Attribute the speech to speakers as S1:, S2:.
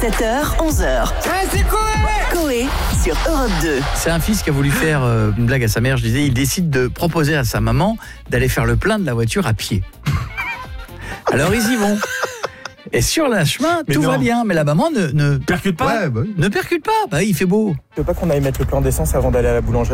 S1: 7h, 11h.
S2: C'est quoi?
S1: Coé sur Europe 2.
S3: C'est un fils qui a voulu faire une blague à sa mère. Je disais, il décide de proposer à sa maman d'aller faire le plein de la voiture à pied. Alors ils y vont. Et sur le chemin, tout va bien. Mais la maman ne
S4: Percute pas.
S3: ne percute pas. Bah, il fait beau.
S5: Je veux pas qu'on aille mettre le plein d'essence avant d'aller à la boulangerie.